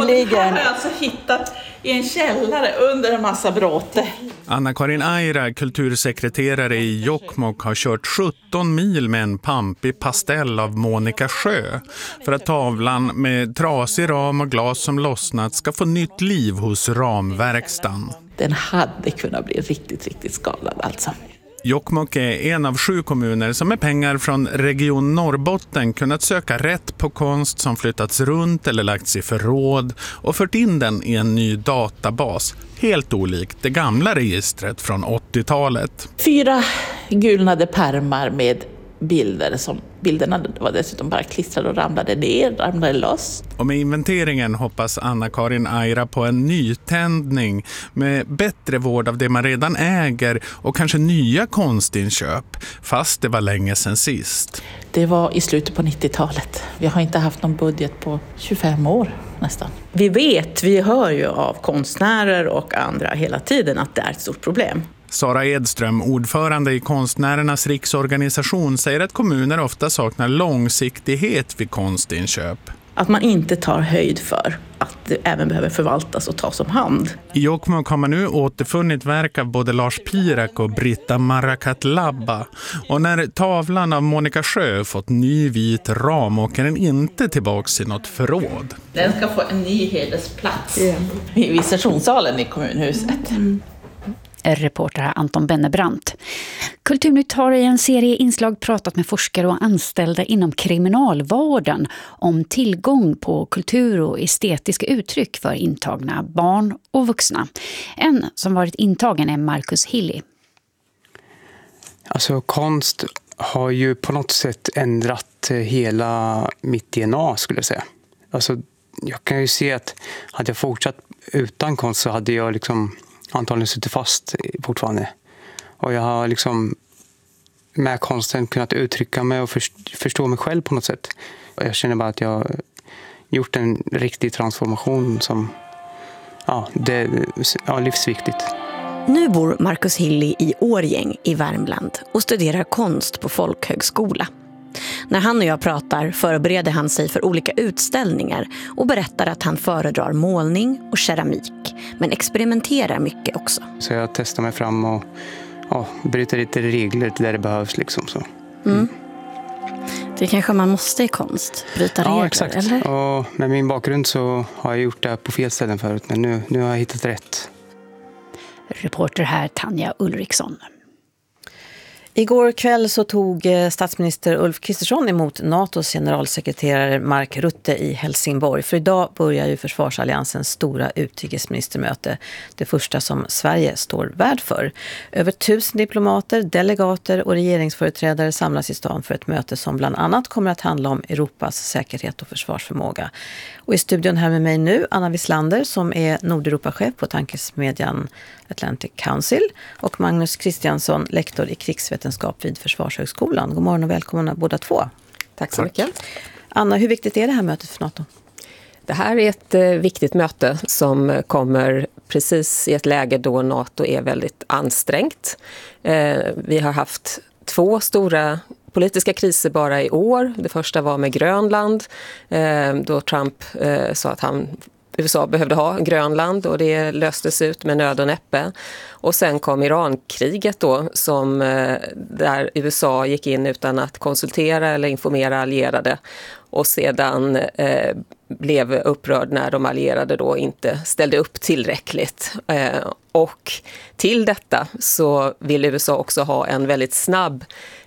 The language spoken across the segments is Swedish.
Och det här har jag alltså hittat i en källare under en massa bråte. Anna-Karin Aira, kultursekreterare i Jokkmokk, har kört 17 mil med en pampig pastell av Monica Sjö för att tavlan med trasig ram och glas som lossnat ska få nytt liv hos ramverkstan. Den hade kunnat bli riktigt, riktigt skadad alltså. Jokkmokk är en av 7 kommuner som med pengar från Region Norrbotten kunnat söka rätt på konst som flyttats runt eller lagts i förråd och fört in den i en ny databas. Helt olikt det gamla registret från 80-talet. 4 gulnade pärmar med bilder. Bilderna var dessutom bara klistrade och ramlade loss. Och med inventeringen hoppas Anna-Karin Aira på en nytändning med bättre vård av det man redan äger och kanske nya konstinköp, fast det var länge sedan sist. Det var i slutet på 90-talet. Vi har inte haft någon budget på 25 år nästan. Vi hör ju av konstnärer och andra hela tiden att det är ett stort problem. Sara Edström, ordförande i Konstnärernas riksorganisation, säger att kommuner ofta saknar långsiktighet vid konstinköp. Att man inte tar höjd för att det även behöver förvaltas och tas om hand. I Jokkmokk har man nu återfunnit verk av både Lars Pirak och Britta Marakatlabba. Och när tavlan av Monica Sjö fått ny vit ram åker den inte tillbaka i något förråd. Den ska få en ny hedersplats i visitationssalen i kommunhuset. Reporter Anton Bennebrant. Kulturnytt har i en serie inslag pratat med forskare och anställda inom kriminalvården om tillgång på kultur och estetiska uttryck för intagna barn och vuxna. En som varit intagen är Marcus Hilly. Alltså konst har ju på något sätt ändrat hela mitt DNA, skulle jag säga. Alltså jag kan ju se att hade jag fortsatt utan konst så hade jag antagligen suttit fast fortfarande. Och jag har med konsten kunnat uttrycka mig och förstå mig själv på något sätt. Och jag känner bara att jag har gjort en riktig transformation som det är livsviktigt. Nu bor Marcus Hilly i Årgäng i Värmland och studerar konst på folkhögskola. När han och jag pratar förbereder han sig för olika utställningar och berättar att han föredrar målning och keramik, men experimenterar mycket också. Så jag testar mig fram och bryter lite regler där det behövs så. Det kanske man måste i konst, bryta regler, exakt. Eller? Och med min bakgrund så har jag gjort det på fel ställen förut, men nu har jag hittat rätt. Reporter här Tanja Ulriksson. Igår kväll så tog statsminister Ulf Kristersson emot NATOs generalsekreterare Mark Rutte i Helsingborg. För idag börjar ju försvarsalliansens stora utrikesministermöte, det första som Sverige står värd för. Över 1000 diplomater, delegater och regeringsföreträdare samlas i stan för ett möte som bland annat kommer att handla om Europas säkerhet och försvarsförmåga. Och i studion här med mig nu, Anna Wislander som är Nordeuropachef på tankesmedjan Atlantic Council och Magnus Kristiansson, lektor i krigsvetenskap vid Försvarshögskolan. God morgon och välkomna båda två. Tack så mycket. Anna, hur viktigt är det här mötet för NATO? Det här är ett viktigt möte som kommer precis i ett läge då NATO är väldigt ansträngt. Vi har haft 2 stora politiska kriser bara i år. Det första var med Grönland då Trump sa att USA behövde ha Grönland och det löstes ut med nöd och näppe. Och sen kom Irankriget då där USA gick in utan att konsultera eller informera allierade och sedan blev upprörd när de allierade då inte ställde upp tillräckligt. Och till detta så vill USA också ha en väldigt snabb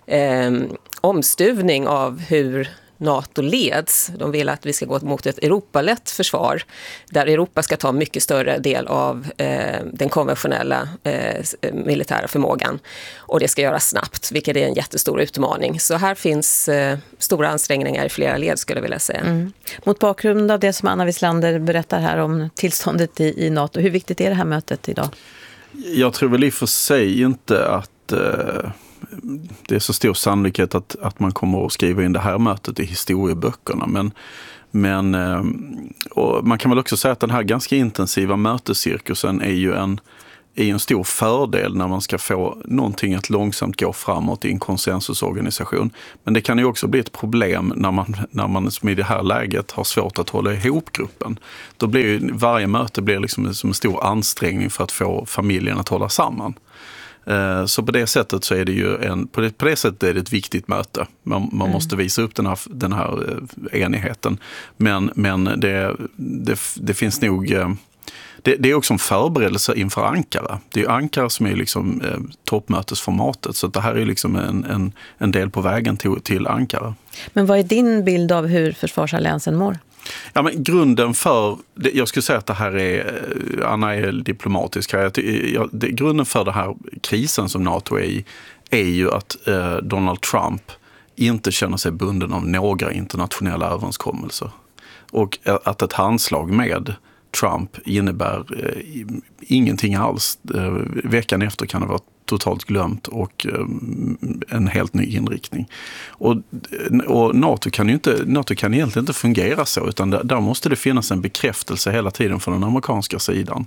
omstuvning av hur NATO leds. De vill att vi ska gå mot ett Europalett försvar där Europa ska ta mycket större del av den konventionella militära förmågan. Och det ska göras snabbt, vilket är en jättestor utmaning. Så här finns stora ansträngningar i flera led skulle jag vilja säga. Mot bakgrund av det som Anna Wislander berättar här om tillståndet i NATO, hur viktigt är det här mötet idag? Jag tror väl i för sig inte att det är så stor sannolikhet att man kommer att skriva in det här mötet i historieböckerna. Men och man kan väl också säga att den här ganska intensiva mötescirkusen är ju är en stor fördel när man ska få någonting att långsamt gå framåt i en konsensusorganisation. Men det kan ju också bli ett problem när man som i det här läget har svårt att hålla ihop gruppen. Då blir ju varje möte liksom som en stor ansträngning för att få familjen att hålla samman. Så på det sättet så är det ju på det sättet är det ett viktigt möte. Man måste visa upp den här enigheten. Men det finns nog... Det är också en förberedelse inför Ankara. Det är Ankara som är liksom toppmötesformatet. Så det här är liksom en del på vägen till Ankara. Men vad är din bild av hur försvarsalliansen mår? Ja, men grunden för... Jag skulle säga att det här är... Anna är diplomatisk här. Grunden för den här krisen som NATO är i är ju att Donald Trump inte känner sig bunden av några internationella överenskommelser. Och att ett handslag med Trump innebär ingenting alls. Veckan efter kan det vara totalt glömt och en helt ny inriktning. Och NATO kan egentligen inte fungera så, utan där måste det finnas en bekräftelse hela tiden från den amerikanska sidan.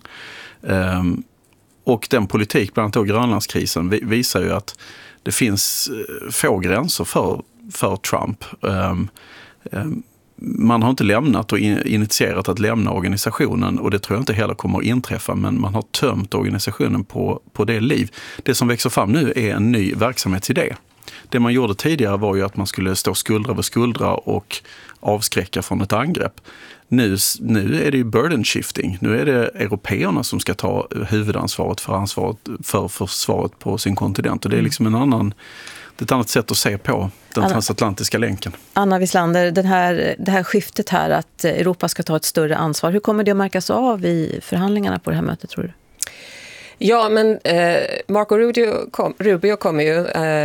Och den politik, bland annat då Grönlandskrisen, visar ju att det finns få gränser för Trump. Man har inte lämnat och initierat att lämna organisationen, och det tror jag inte heller kommer att inträffa, men man har tömt organisationen på det liv. Det som växer fram nu är en ny verksamhetsidé. Det man gjorde tidigare var ju att man skulle stå skuldra vid skuldra och avskräcka från ett angrepp. Nu är det ju burden shifting. Nu är det européerna som ska ta huvudansvaret för försvaret på sin kontinent, och det är liksom ett annat sätt att se på den transatlantiska länken. Anna Wieslander, det här skiftet här att Europa ska ta ett större ansvar, hur kommer det att märkas av i förhandlingarna på det här mötet, tror du? Ja, men Marco Rubio kommer ju,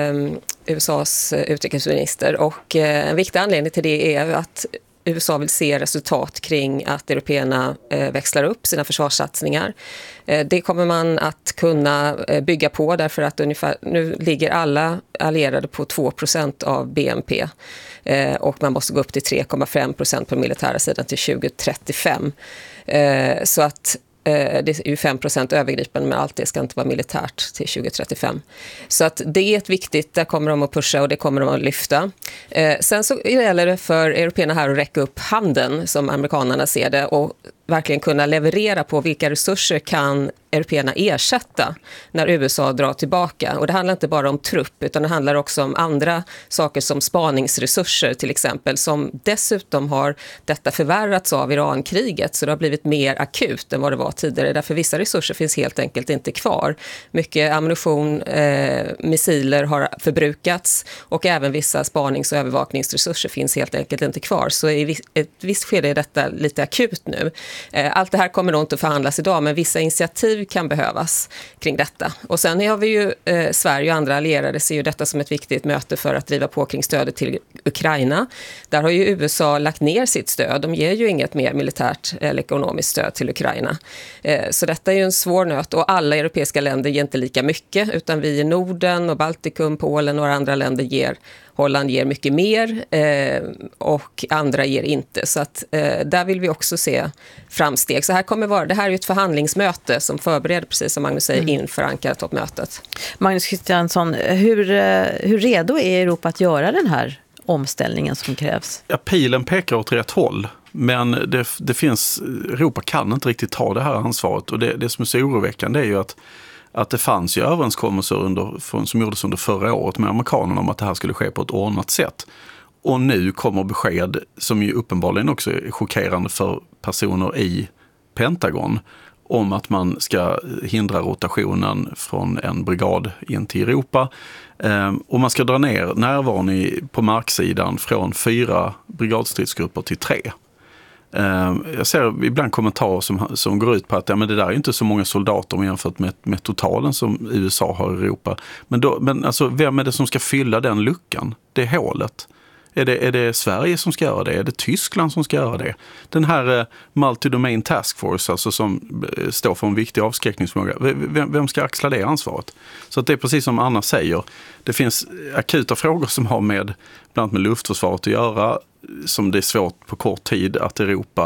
USAs utrikesminister, och en viktig anledning till det är att USA vill se resultat kring att européerna växlar upp sina försvarssatsningar. Det kommer man att kunna bygga på, därför att nu ligger alla allierade på 2% av BNP. Och man måste gå upp till 3,5% på militära sidan till 2035. Så att det är ju 5% övergripande, men allt det ska inte vara militärt till 2035. Så att det är ett viktigt, där kommer de att pusha och det kommer de att lyfta. Sen så gäller det för européerna här att räcka upp handen, som amerikanerna ser det, och verkligen kunna leverera på vilka resurser kan européerna ersätta när USA drar tillbaka. Och det handlar inte bara om trupp, utan det handlar också om andra saker som spaningsresurser till exempel, som dessutom har detta förvärrats av Irankriget, så det har blivit mer akut än vad det var tidigare. Därför vissa resurser finns helt enkelt inte kvar. Mycket ammunition, missiler har förbrukats, och även vissa spanings- och övervakningsresurser finns helt enkelt inte kvar. Så i ett visst skede är detta lite akut nu. Allt det här kommer nog inte att förhandlas idag, men vissa initiativ kan behövas kring detta. Och sen har vi ju Sverige och andra allierade ser ju detta som ett viktigt möte för att driva på kring stödet till Ukraina. Där har ju USA lagt ner sitt stöd. De ger ju inget mer militärt eller ekonomiskt stöd till Ukraina. Så detta är ju en svår nöt, och alla europeiska länder ger inte lika mycket, utan vi i Norden och Baltikum, Polen och andra länder ger. Holland ger mycket mer och andra ger inte. Så att där vill vi också se framsteg. Så det här är ju ett förhandlingsmöte som förbereder, precis som Magnus säger, inför Ankara-toppmötet. Magnus Christiansson, hur redo är Europa att göra den här omställningen som krävs? Ja, pilen pekar åt rätt håll. Men Europa kan inte riktigt ta det här ansvaret. Och det som är så oroväckande är ju att det fanns ju överenskommelser som gjordes under förra året med amerikanerna om att det här skulle ske på ett ordnat sätt. Och nu kommer besked som ju uppenbarligen också är chockerande för personer i Pentagon om att man ska hindra rotationen från en brigad in till Europa. Och man ska dra ner närvaron på marksidan från 4 brigadstridsgrupper till 3. Jag ser ibland kommentarer som går ut på att men det där är inte så många soldater jämfört med totalen som USA har i Europa. Men alltså, vem är det som ska fylla den luckan? Det hålet. Är det Sverige som ska göra det? Är det Tyskland som ska göra det? Den här Multi-Domain Task Force, alltså som står för en viktig avskräckningsförmåga, vem ska axla det ansvaret? Så att det är precis som Anna säger. Det finns akuta frågor som har bland annat med luftförsvaret att göra, som det är svårt på kort tid att Europa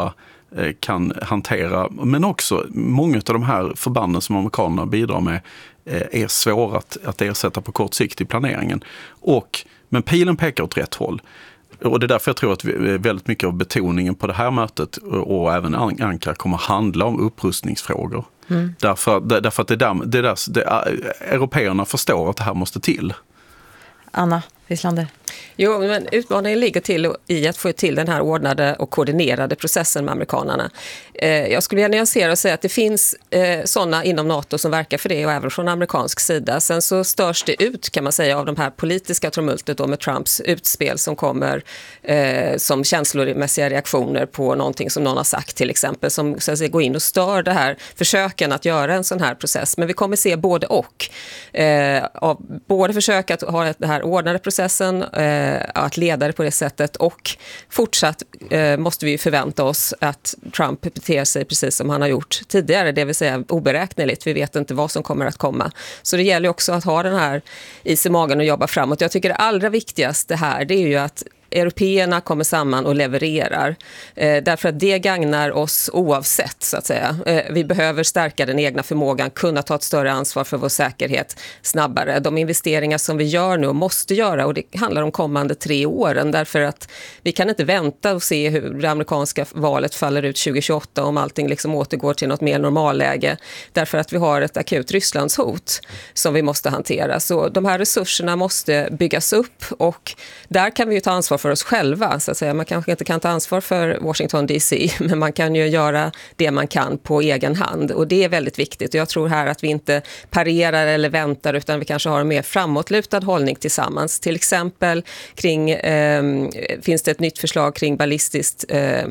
kan hantera. Men också många av de här förbanden som amerikanerna bidrar med är svåra att ersätta på kort sikt i planeringen. Men pilen pekar åt rätt håll. Och det är därför jag tror att väldigt mycket av betoningen på det här mötet och även Ankara kommer handla om upprustningsfrågor. Därför att européerna förstår att det här måste till. Anna Wieslander. Jo, men utmaningen ligger till i att få till den här ordnade och koordinerade processen med amerikanerna. Jag skulle gärna nyansera och säga att det finns sådana inom NATO som verkar för det och även från amerikansk sida. Sen så störs det ut, kan man säga, av de här politiska tumultet då med Trumps utspel som kommer som känslomässiga reaktioner på någonting som någon har sagt till exempel, som så att säga, går in och stör det här försöken att göra en sån här process. Men vi kommer se både och. Av både försök att ha den här ordnade processen, att leda det på det sättet, och fortsatt måste vi förvänta oss att Trump beter sig precis som han har gjort tidigare, det vill säga oberäkneligt. Vi vet inte vad som kommer att komma. Så det gäller också att ha den här is i magen och jobba framåt. Jag tycker det allra viktigaste här, det är ju att européerna kommer samman och levererar. Därför att det gagnar oss oavsett, så att säga. Vi behöver stärka den egna förmågan, kunna ta ett större ansvar för vår säkerhet snabbare. De investeringar som vi gör nu och måste göra, och det handlar om kommande 3 åren, därför att vi kan inte vänta och se hur det amerikanska valet faller ut 2028 om allting liksom återgår till något mer normalläge. Därför att vi har ett akut Rysslandshot som vi måste hantera. Så de här resurserna måste byggas upp, och där kan vi ju ta ansvar för oss själva, så att säga. Man kanske inte kan ta ansvar för Washington DC, men man kan ju göra det man kan på egen hand, och det är väldigt viktigt. Och jag tror här att vi inte parerar eller väntar, utan vi kanske har en mer framåtlutad hållning tillsammans. Till exempel kring, finns det ett nytt förslag kring ballistiskt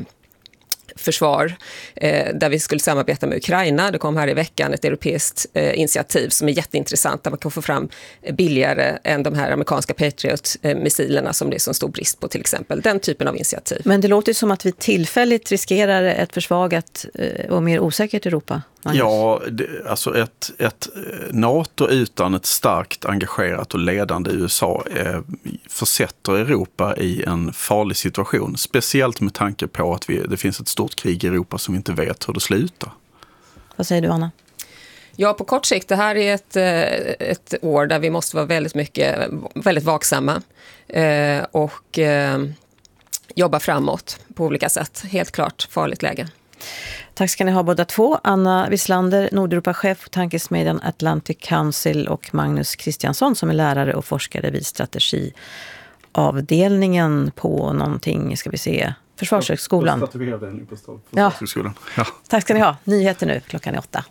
försvar där vi skulle samarbeta med Ukraina. Det kom här i veckan ett europeiskt initiativ som är jätteintressant, där man kan få fram billigare än de här amerikanska Patriot-missilerna som det är så stor brist på, till exempel. Den typen av initiativ. Men det låter som att vi tillfälligt riskerar ett försvagat och mer osäkert Europa. Magnus. Ja, alltså ett NATO utan ett starkt, engagerat och ledande USA försätter Europa i en farlig situation. Speciellt med tanke på att det finns ett stort krig i Europa som vi inte vet hur det slutar. Vad säger du, Anna? Ja, på kort sikt, det här är ett år där vi måste vara väldigt vaksamma och jobba framåt på olika sätt. Helt klart farligt läge. Tack ska ni ha båda två. Anna Wieslander, Nordeuropa-chef på tankesmedjan Atlantic Council, och Magnus Kristiansson som är lärare och forskare vid strategiavdelningen på någonting, ska vi se, Försvarshögskolan. Ja. Ja. Tack ska ni ha. Nyheter nu, klockan är 8.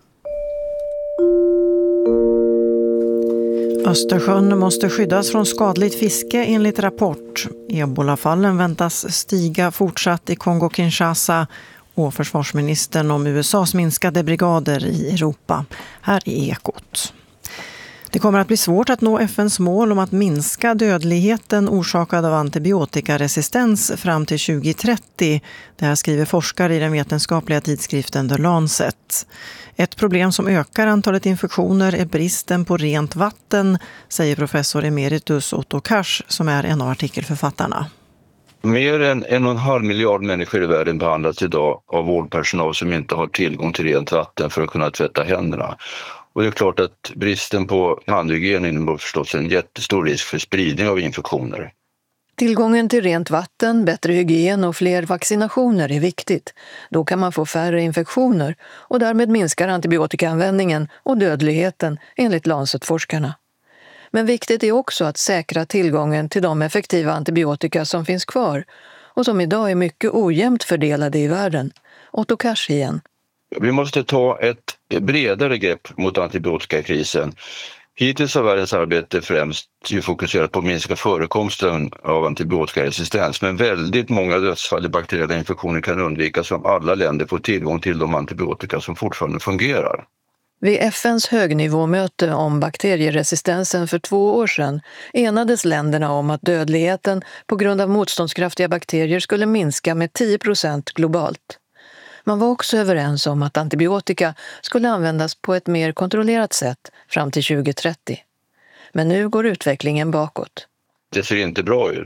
Östersjön måste skyddas från skadligt fiske enligt rapport. Ebolafallen väntas stiga fortsatt i Kongo-Kinshasa, och försvarsministern om USAs minskade brigader i Europa. Här är Ekot. Det kommer att bli svårt att nå FNs mål om att minska dödligheten orsakad av antibiotikaresistens fram till 2030. Det här skriver forskare i den vetenskapliga tidskriften The Lancet. Ett problem som ökar antalet infektioner är bristen på rent vatten, säger professor emeritus Otto Kars som är en av artikelförfattarna. Mer än 1,5 miljard människor i världen behandlas idag av vårdpersonal som inte har tillgång till rent vatten för att kunna tvätta händerna. Och det är klart att bristen på handhygien innebär förstås en jättestor risk för spridning av infektioner. Tillgången till rent vatten, bättre hygien och fler vaccinationer är viktigt. Då kan man få färre infektioner och därmed minskar antibiotikaanvändningen och dödligheten enligt Lancet-forskarna. Men viktigt är också att säkra tillgången till de effektiva antibiotika som finns kvar och som idag är mycket ojämnt fördelade i världen. Otto Kars igen. Vi måste ta ett bredare grepp mot antibiotikakrisen. Hittills har världens arbete främst fokuserat på att minska förekomsten av antibiotikaresistens, men väldigt många dödsfall i bakteriella infektioner kan undvikas om alla länder får tillgång till de antibiotika som fortfarande fungerar. Vid FNs högnivåmöte om bakterieresistensen för 2 år sedan enades länderna om att dödligheten på grund av motståndskraftiga bakterier skulle minska med 10% globalt. Man var också överens om att antibiotika skulle användas på ett mer kontrollerat sätt fram till 2030. Men nu går utvecklingen bakåt. Det ser inte bra ut.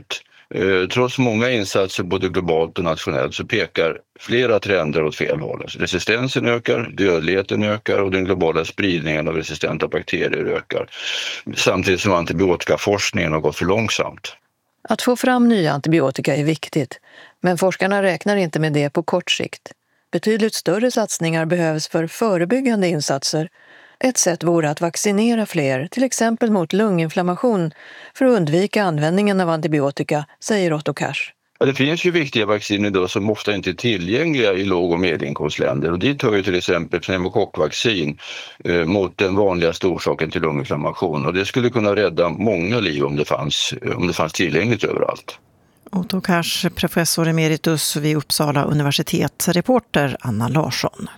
Trots många insatser både globalt och nationellt så pekar flera trender åt fel håll. Alltså resistensen ökar, dödligheten ökar och den globala spridningen av resistenta bakterier ökar. Samtidigt som antibiotikaforskningen har gått för långsamt. Att få fram nya antibiotika är viktigt, men forskarna räknar inte med det på kort sikt. Betydligt större satsningar behövs för förebyggande insatser. Ett sätt vore att vaccinera fler, till exempel mot lunginflammation, för att undvika användningen av antibiotika, säger Otto Kars. Ja, det finns ju viktiga vacciner då som ofta inte är tillgängliga i låg- och medelinkomstländer. Och dit hör ju till exempel pneumokockvaccin mot den vanligaste orsaken till lunginflammation. Och det skulle kunna rädda många liv om det fanns tillgängligt överallt. Otto Kars, professor emeritus vid Uppsala universitet, reporter Anna Larsson.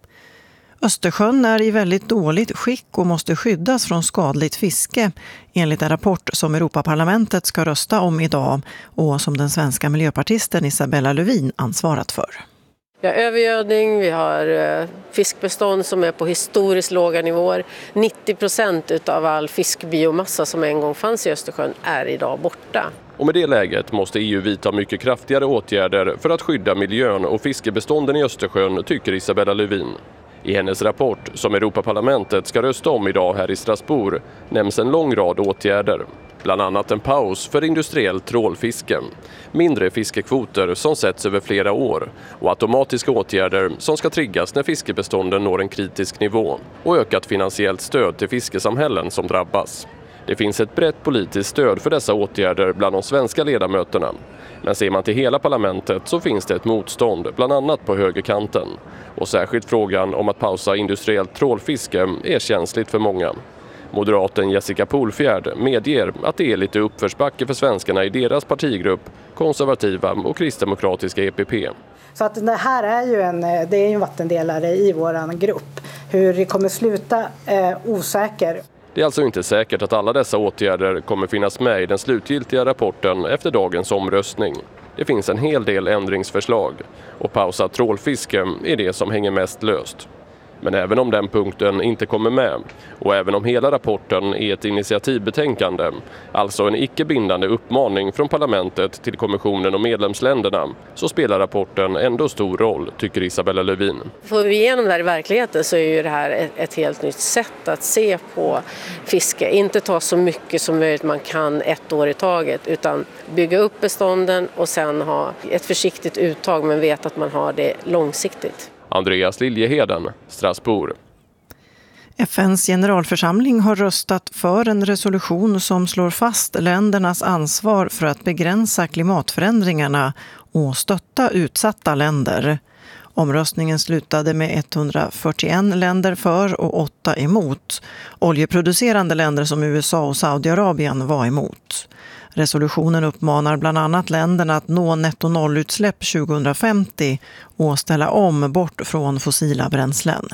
Östersjön är i väldigt dåligt skick och måste skyddas från skadligt fiske, enligt en rapport som Europaparlamentet ska rösta om idag och som den svenska miljöpartisten Isabella Lövin ansvarat för. Vi har övergödning, vi har fiskbestånd som är på historiskt låga nivåer. 90% av all fiskbiomassa som en gång fanns i Östersjön är idag borta. Och med det läget måste EU vidta mycket kraftigare åtgärder för att skydda miljön och fiskebestånden i Östersjön, tycker Isabella Lövin. I hennes rapport, som Europaparlamentet ska rösta om idag här i Strasbourg, nämns en lång rad åtgärder. Bland annat en paus för industriell trålfiske, mindre fiskekvoter som sätts över flera år och automatiska åtgärder som ska triggas när fiskebestånden når en kritisk nivå och ökat finansiellt stöd till fiskesamhällen som drabbas. Det finns ett brett politiskt stöd för dessa åtgärder bland de svenska ledamöterna. Men ser man till hela parlamentet så finns det ett motstånd, bland annat på högerkanten. Och särskilt frågan om att pausa industriellt trålfiske är känsligt för många. Moderaten Jessica Polfjärd medger att det är lite uppförsbacke för svenskarna i deras partigrupp, konservativa och kristdemokratiska EPP. Så att det här är ju en vattendelare i våran grupp. Hur det kommer sluta osäker. Det är alltså inte säkert att alla dessa åtgärder kommer finnas med i den slutgiltiga rapporten efter dagens omröstning. Det finns en hel del ändringsförslag och pausat trålfiske är det som hänger mest löst. Men även om den punkten inte kommer med och även om hela rapporten är ett initiativbetänkande, alltså en icke-bindande uppmaning från parlamentet till kommissionen och medlemsländerna, så spelar rapporten ändå stor roll, tycker Isabella Lövin. Får vi igenom det här i verkligheten så är ju det här ett helt nytt sätt att se på fiske. Inte ta så mycket som möjligt man kan ett år i taget, utan bygga upp bestånden och sen ha ett försiktigt uttag men veta att man har det långsiktigt. Andreas Liljeheden, Strasbourg. FNs generalförsamling har röstat för en resolution som slår fast ländernas ansvar för att begränsa klimatförändringarna och stötta utsatta länder. Omröstningen slutade med 141 länder för och 8 emot. Oljeproducerande länder som USA och Saudiarabien var emot. Resolutionen uppmanar bland annat länderna att nå netto-nollutsläpp 2050 och ställa om bort från fossila bränslen.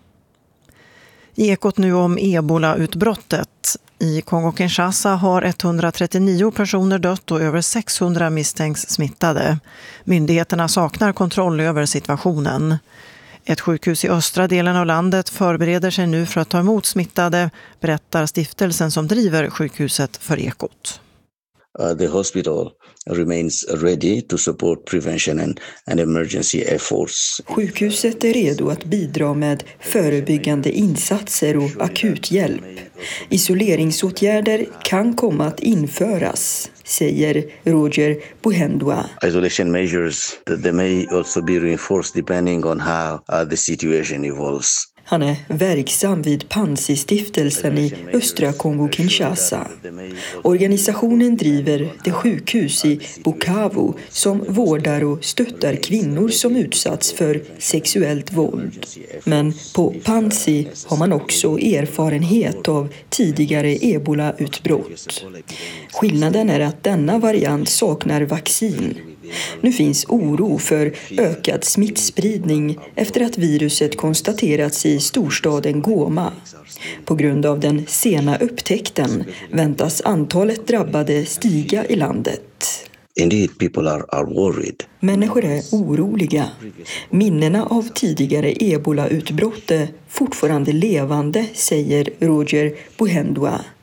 I Ekot nu om Ebola-utbrottet. I Kongo-Kinshasa har 139 personer dött och över 600 misstänks smittade. Myndigheterna saknar kontroll över situationen. Ett sjukhus i östra delen av landet förbereder sig nu för att ta emot smittade, berättar stiftelsen som driver sjukhuset för Ekot. The hospital remains ready to support prevention and emergency efforts. Sjukhuset är redo att bidra med förebyggande insatser och akuthjälp. Isoleringsåtgärder kan komma att införas, säger Roger Buhendwa. Isolation measures that may also be reinforced depending on how the situation evolves. Han är verksam vid Panzi-stiftelsen i östra Kongo-Kinshasa. Organisationen driver det sjukhus i Bukavu som vårdar och stöttar kvinnor som utsatts för sexuellt våld. Men på Panzi har man också erfarenhet av tidigare ebola-utbrott. Skillnaden är att denna variant saknar vaccin. Nu finns oro för ökad smittspridning efter att viruset konstaterats i storstaden Goma. På grund av den sena upptäckten väntas antalet drabbade stiga i landet. Indeed, people are worried. Människor är oroliga. Minnena av tidigare ebola-utbrott är fortfarande levande, säger Roger Buhendwa.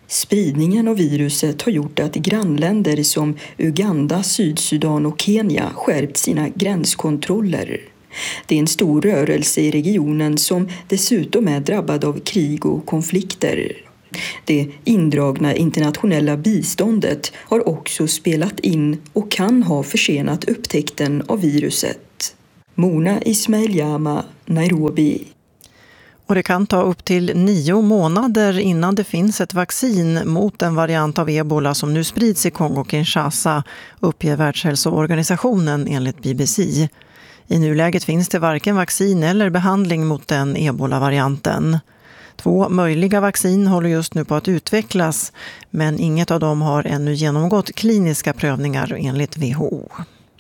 Spridningen av viruset har gjort att grannländer som Uganda, Sydsudan och Kenya skärpt sina gränskontroller. Det är en stor rörelse i regionen som dessutom är drabbad av krig och konflikter. Det indragna internationella biståndet har också spelat in och kan ha försenat upptäckten av viruset. Mona Ismail-Jama, Nairobi. Och det kan ta upp till 9 månader innan det finns ett vaccin mot en variant av ebola som nu sprids i Kongo-Kinshasa, uppger Världshälsoorganisationen enligt BBC. I nuläget finns det varken vaccin eller behandling mot den ebola-varianten. 2 möjliga vaccin håller just nu på att utvecklas, men inget av dem har ännu genomgått kliniska prövningar enligt WHO.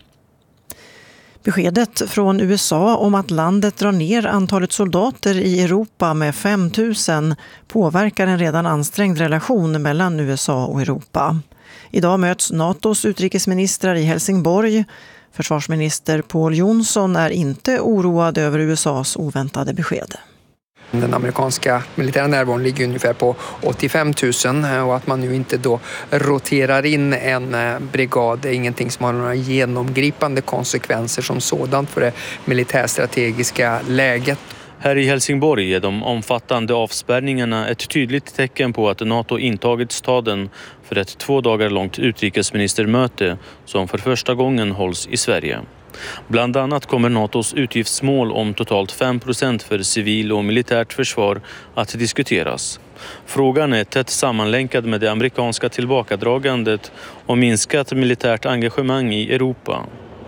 Beskedet från USA om att landet drar ner antalet soldater i Europa med 5 000 påverkar en redan ansträngd relation mellan USA och Europa. Idag möts NATOs utrikesministrar i Helsingborg. Försvarsminister Pål Jonsson är inte oroad över USAs oväntade besked. Den amerikanska militära närvaron ligger ungefär på 85 000 och att man nu inte då roterar in en brigad är ingenting som har några genomgripande konsekvenser som sådant för det militärstrategiska läget. Här i Helsingborg är de omfattande avspärrningarna ett tydligt tecken på att NATO intagit staden för ett 2 dagar långt utrikesministermöte som för första gången hålls i Sverige. Bland annat kommer NATOs utgiftsmål om totalt 5% för civil- och militärt försvar att diskuteras. Frågan är tätt sammanlänkad med det amerikanska tillbakadragandet och minskat militärt engagemang i Europa.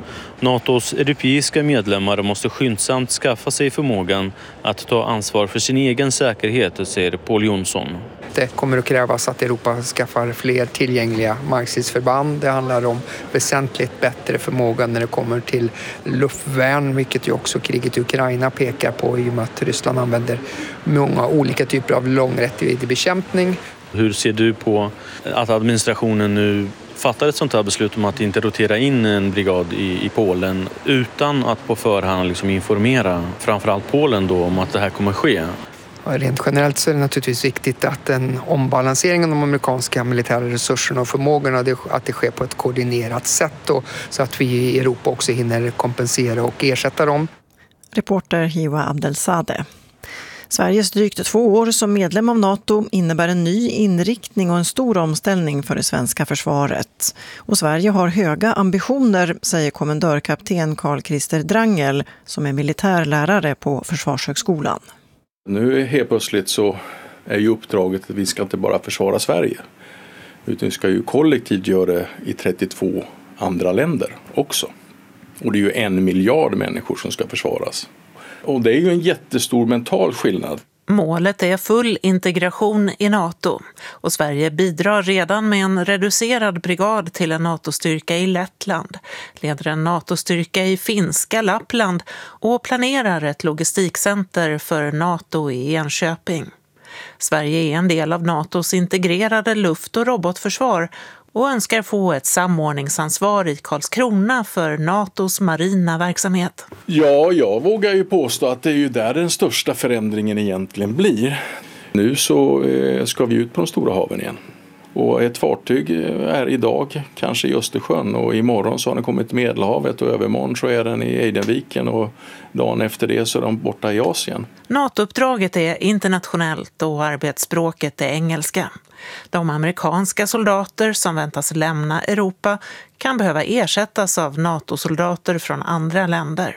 NATOs europeiska medlemmar måste skyndsamt skaffa sig förmågan att ta ansvar för sin egen säkerhet, säger Pål Jonsson. Det kommer att krävas att Europa skaffar fler tillgängliga markstridsförband. Det handlar om väsentligt bättre förmåga när det kommer till luftvärn, vilket ju också kriget i Ukraina pekar på i och med att Ryssland använder många olika typer av långräckviddig bekämpning. Hur ser du på att administrationen nu fattar ett sånt här beslut om att inte rotera in en brigad i Polen utan att på förhand informera framförallt Polen då om att det här kommer ske? Rent generellt så är det naturligtvis viktigt att en ombalansering av de amerikanska militära resurserna och förmågorna att det sker på ett koordinerat sätt och så att vi i Europa också hinner kompensera och ersätta dem. Reporter Hiwa Abdelsadeh. Sveriges drygt 2 år som medlem av NATO innebär en ny inriktning och en stor omställning för det svenska försvaret. Och Sverige har höga ambitioner, säger kommendörkapten Carl-Christer Drangel som är militärlärare på Försvarshögskolan. Nu helt plötsligt så är ju uppdraget att vi ska inte bara försvara Sverige utan vi ska ju kollektivt göra det i 32 andra länder också. Och det är ju 1 miljard människor som ska försvaras. Och det är ju en jättestor mental skillnad. Målet är full integration i NATO och Sverige bidrar redan med en reducerad brigad till en NATO-styrka i Lettland, leder en NATO-styrka i finska Lappland och planerar ett logistikcenter för NATO i Enköping. Sverige är en del av NATOs integrerade luft- och robotförsvar och önskar få ett samordningsansvar i Karlskrona för NATOs marina verksamhet. Ja, jag vågar ju påstå att det är ju där den största förändringen egentligen blir. Nu så ska vi ut på de stora haven igen. Och ett fartyg är idag kanske i Östersjön och imorgon så har den kommit till Medelhavet och övermorgon så är den i Eidenviken och dagen efter det så är de borta i Asien. NATO-uppdraget är internationellt och arbetsspråket är engelska. De amerikanska soldater som väntas lämna Europa kan behöva ersättas av NATO-soldater från andra länder.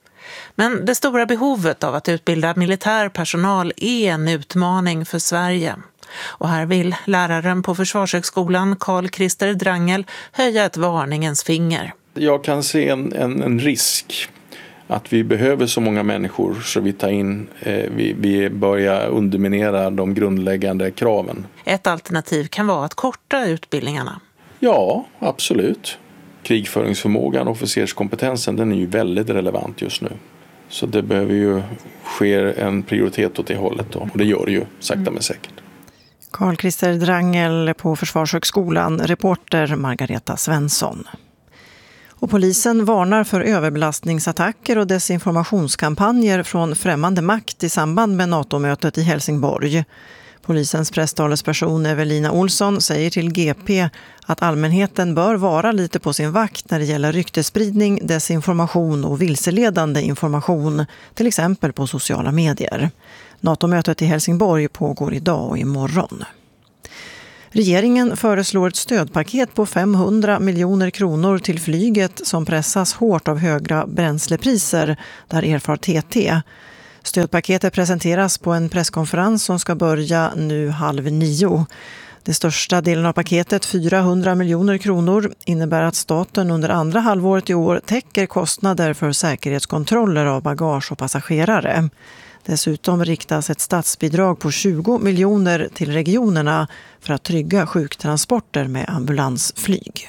Men det stora behovet av att utbilda militär personal är en utmaning för Sverige. Och här vill läraren på Försvarshögskolan Carl-Christer Drangel höja ett varningens finger. Jag kan se en risk att vi behöver så många människor så vi tar in, vi börjar underminera de grundläggande kraven. Ett alternativ kan vara att korta utbildningarna. Ja, absolut. Krigföringsförmågan och officerskompetensen den är ju väldigt relevant just nu. Så det behöver ju ske en prioritet åt det hållet då. Och det gör det ju sakta men säkert. Carl-Christer Drangel på Försvarshögskolan, reporter Margareta Svensson. Och polisen varnar för överbelastningsattacker och desinformationskampanjer från främmande makt i samband med NATO-mötet i Helsingborg. Polisens presstalesperson Evelina Olsson säger till GP att allmänheten bör vara lite på sin vakt när det gäller ryktesspridning, desinformation och vilseledande information, till exempel på sociala medier. NATO-mötet i Helsingborg pågår idag och imorgon. Regeringen föreslår ett stödpaket på 500 miljoner kronor till flyget som pressas hårt av höga bränslepriser, där erfar TT. Stödpaketet presenteras på en presskonferens som ska börja nu 8:30. Det största delen av paketet, 400 miljoner kronor, innebär att staten under andra halvåret i år täcker kostnader för säkerhetskontroller av bagage och passagerare. Dessutom riktas ett statsbidrag på 20 miljoner till regionerna för att trygga sjuktransporter med ambulansflyg.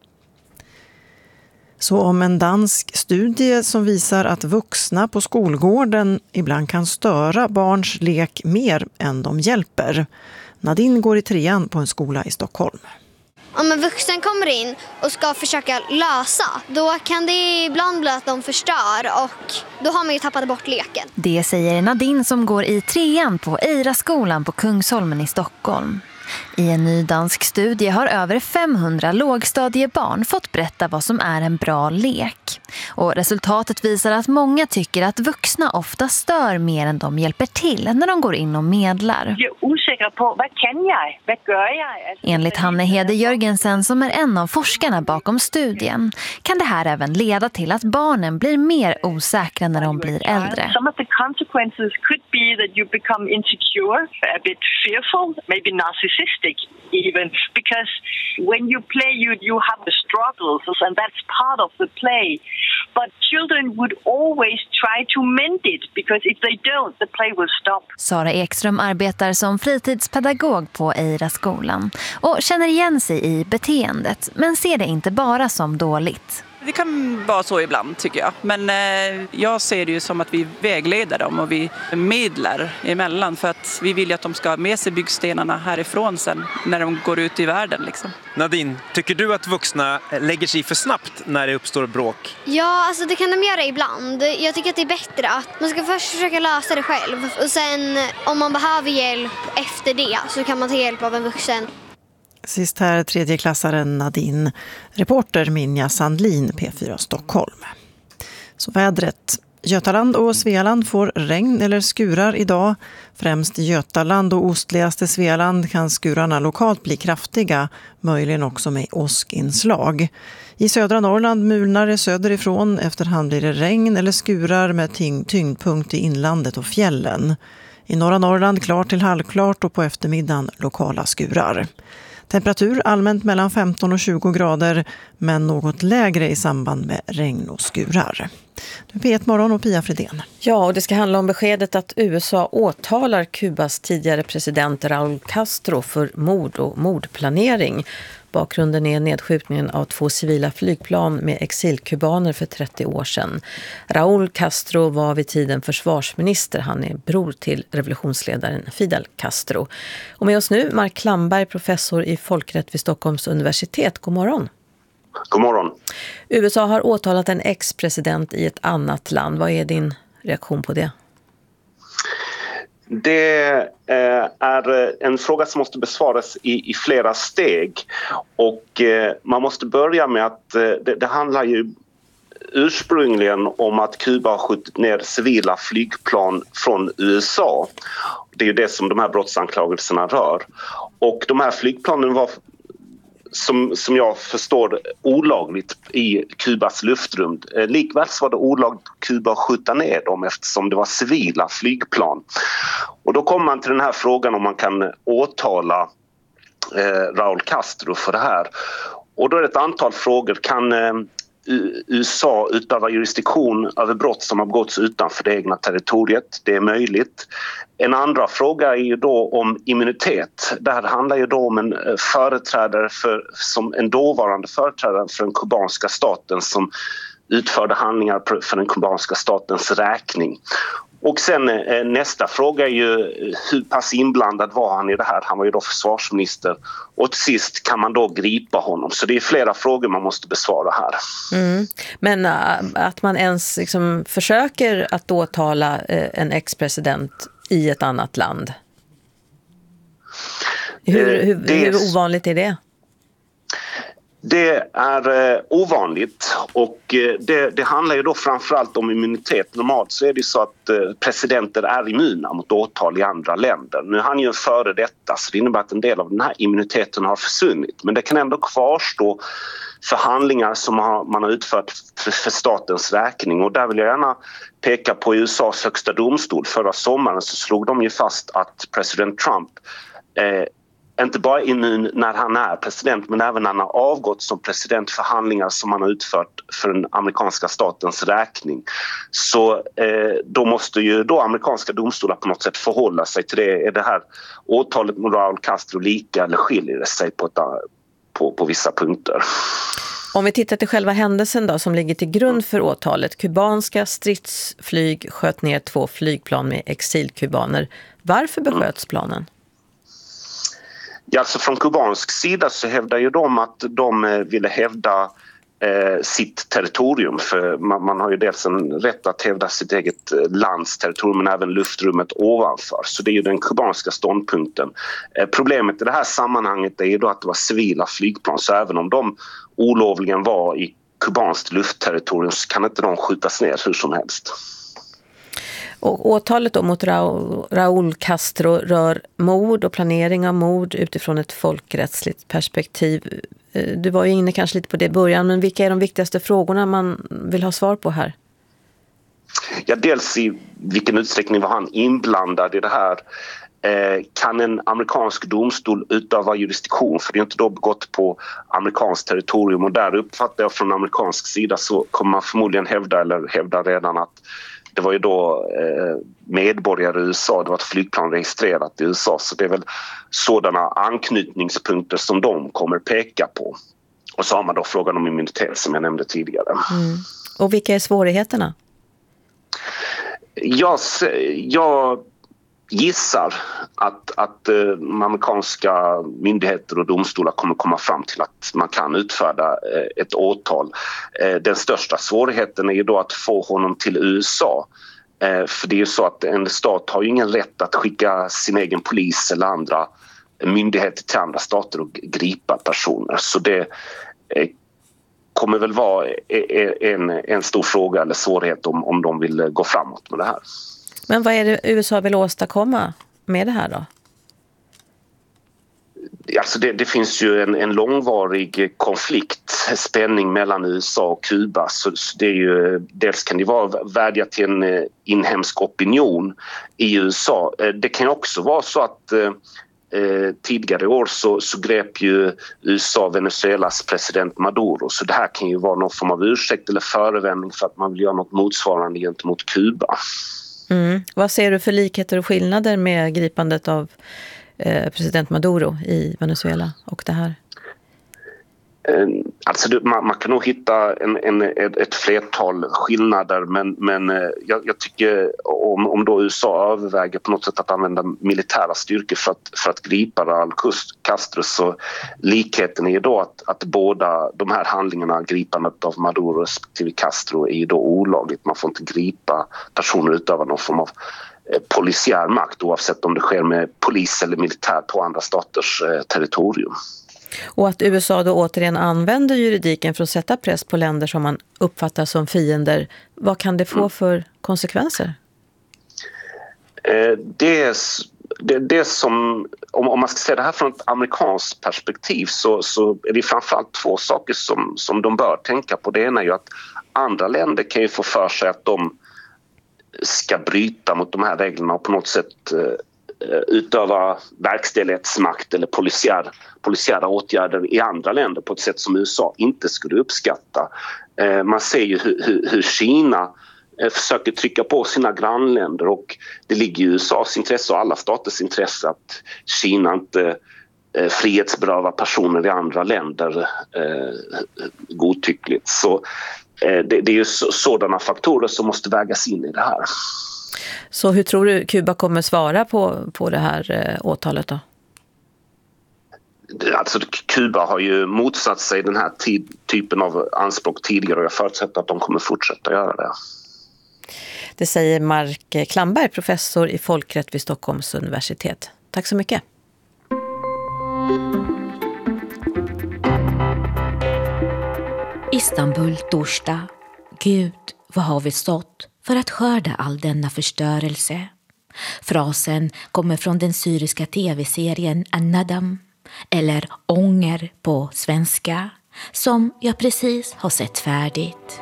Så om en dansk studie som visar att vuxna på skolgården ibland kan störa barns lek mer än de hjälper. Nadine går i 3:an på en skola i Stockholm. Om en vuxen kommer in och ska försöka lösa, då kan det ibland bli att de förstör och då har man ju tappat bort leken. Det säger Nadine som går i 3:an på Eira-skolan på Kungsholmen i Stockholm. I en ny dansk studie har över 500 lågstadiebarn fått berätta vad som är en bra lek. Och resultatet visar att många tycker att vuxna ofta stör mer än de hjälper till när de går in och medlar. Jag är osäker på, vad kan jag? Vad gör jag? Enligt Hanne Hede Jörgensen, som är en av forskarna bakom studien, kan det här även leda till att barnen blir mer osäkra när de blir äldre. Some of the consequences could be that you become insecure, a bit fearful, maybe narcissistic even, because when you play you have the struggles and that's part of the play. But children would always try to mend it because if they don't, the play will stop. Sara Ekström arbetar som fritidspedagog på Eira-skolan och känner igen sig i beteendet, men ser det inte bara som dåligt. Det kan vara så ibland tycker jag, men jag ser det ju som att vi vägleder dem och vi medlar emellan för att vi vill ju att de ska ha med sig byggstenarna härifrån sen när de går ut i världen. Liksom. Nadine, tycker du att vuxna lägger sig för snabbt när det uppstår bråk? Ja, alltså det kan de göra ibland. Jag tycker att det är bättre att man ska först försöka lösa det själv och sen om man behöver hjälp efter det så kan man ta hjälp av en vuxen. Sist här tredjeklassaren Nadine, reporter Minja Sandlin, P4 Stockholm. Så vädret. Götaland och Svealand får regn eller skurar idag. Främst Götaland och ostligaste Svealand kan skurarna lokalt bli kraftiga, möjligen också med åskinslag. I södra Norrland mulnar det söderifrån, efterhand blir det regn eller skurar med tyngdpunkt i inlandet och fjällen. I norra Norrland klart till halvklart och på eftermiddagen lokala skurar. Temperatur allmänt mellan 15 och 20 grader, men något lägre i samband med regn och skurar. Nu P1 Morgon och Pia Fridén. Ja, och det ska handla om beskedet att USA åtalar Kubas tidigare president Raúl Castro för mord och mordplanering. Bakgrunden är nedskjutningen av 2 civila flygplan med exilkubaner för 30 år sedan. Raúl Castro var vid tiden försvarsminister. Han är bror till revolutionsledaren Fidel Castro. Och med oss nu Mark Klamberg, professor i folkrätt vid Stockholms universitet. God morgon. God morgon. USA har åtalat en ex-president i ett annat land. Vad är din reaktion på det? Det är en fråga som måste besvaras i flera steg. Och man måste börja med att det handlar ju ursprungligen om att Kuba har skjutit ner civila flygplan från USA. Det är ju det som de här brottsanklagelserna rör. Och de här flygplanen var som jag förstår olagligt i Kubas luftrum. Likväl så var det olagligt Kuba att skjuta ner dem eftersom det var civila flygplan. Och då kommer man till den här frågan om man kan åtala Raúl Castro för det här. Och då är det ett antal frågor. Kan USA utöva jurisdiktion över brott som har begåtts utanför det egna territoriet? Det är möjligt. En andra fråga är ju då om immunitet. Det här handlar ju då om en företrädare som en dåvarande företrädare för den kubanska staten som utförde handlingar för den kubanska statens räkning. Och sen nästa fråga är ju hur pass inblandad var han i det här? Han var ju då försvarsminister. Och till sist kan man då gripa honom. Så det är flera frågor man måste besvara här. Mm. Men att man ens liksom försöker att åtala en ex-president i ett annat land? Hur ovanligt är det? Det är ovanligt och det handlar ju då framförallt om immunitet. Normalt så är det så att presidenter är immuna mot åtal i andra länder. Nu är han ju före detta, så det innebär att en del av den här immuniteten har försvunnit. Men det kan ändå kvarstå förhandlingar som man har utfört för statens räkning. Och där vill jag gärna peka på USAs högsta domstol. Förra sommaren så slog de ju fast att president Trump inte bara immun när han är president, men även när han har avgått som president, för handlingar som han har utfört för den amerikanska statens räkning. Så då måste ju då amerikanska domstolar på något sätt förhålla sig till det. Är det här åtalet mot Raúl Castro lika eller skiljer det sig på vissa punkter? Om vi tittar till själva händelsen då, som ligger till grund för åtalet. Kubanska stridsflyg sköt ner 2 flygplan med exilkubaner. Varför besköts planen? Ja, alltså från kubansk sida så hävdar ju de att de ville hävda sitt territorium. För man har ju dels en rätt att hävda sitt eget lands territorium, men även luftrummet ovanför. Så det är ju den kubanska ståndpunkten. Problemet i det här sammanhanget är ju då att det var civila flygplan. Så även om de olovligen var i kubanskt luftterritorium så kan inte de skjutas ner hur som helst. Och åtalet då mot Raúl Castro rör mord och planering av mord utifrån ett folkrättsligt perspektiv. Du var ju inne kanske lite på det i början, men vilka är de viktigaste frågorna man vill ha svar på här? Ja, dels i vilken utsträckning var han inblandad i det här. Kan en amerikansk domstol utöva jurisdiktion, för det är inte då begått på amerikanskt territorium, och där uppfattar jag från amerikansk sida så kommer man förmodligen hävda redan att det var ju då medborgare i USA, det var ett flygplan registrerat i USA, så det är väl sådana anknytningspunkter som de kommer peka på. Och så har man då frågan om immunitet som jag nämnde tidigare. Mm. Och vilka är svårigheterna? Jag gissar att amerikanska myndigheter och domstolar kommer komma fram till att man kan utfärda ett åtal. Den största svårigheten är ju då att få honom till USA. För det är ju så att en stat har ju ingen rätt att skicka sin egen polis eller andra myndigheter till andra stater och gripa personer. Så det kommer väl vara en stor fråga eller svårighet om de vill gå framåt med det här. Men vad är det USA vill åstadkomma med det här då? Alltså det finns ju en långvarig konflikt, spänning mellan USA och Kuba. Så det är ju, dels kan det vara vädja till en inhemsk opinion i USA. Det kan också vara så att tidigare i år så grep ju USA Venezuelas president Maduro. Så det här kan ju vara någon form av ursäkt eller förevändning för att man vill göra något motsvarande gentemot Kuba. Mm. Vad ser du för likheter och skillnader med gripandet av president Maduro i Venezuela och det här? Alltså man kan nog hitta ett flertal skillnader, men jag tycker om då USA överväger på något sätt att använda militära styrkor för att gripa Raúl Castro, så likheten är ju då att båda de här handlingarna, gripandet av Maduro respektive Castro, är ju då olagligt. Man får inte gripa personer utöver någon form av polisiär makt, oavsett om det sker med polis eller militär på andra staters territorium. Och att USA då återigen använder juridiken för att sätta press på länder som man uppfattar som fiender. Vad kan det få för konsekvenser? Det som, om man ska se det här från ett amerikanskt perspektiv, så är det framförallt 2 saker som de bör tänka på. Det ena är ju att andra länder kan ju få för sig att de ska bryta mot de här reglerna och på något sätt utöva verkställighetsmakt eller polisiära åtgärder i andra länder på ett sätt som USA inte skulle uppskatta. Man ser ju hur Kina försöker trycka på sina grannländer, och det ligger i USAs intresse och alla staters intresse att Kina inte frihetsberövar personer i andra länder godtyckligt. Så det är ju sådana faktorer som måste vägas in i det här. Så hur tror du Kuba kommer svara på det här åtalet då? Alltså Kuba har ju motsatt sig den här typen av anspråk tidigare, och jag förutsätter att de kommer fortsätta göra det. Det säger Mark Klamberg, professor i folkrätt vid Stockholms universitet. Tack så mycket. Istanbul, torsdag. Gud, vad har vi stått för att skörda all denna förstörelse? Frasen kommer från den syriska tv-serien An-Nadam, eller Ånger på svenska, som jag precis har sett färdigt.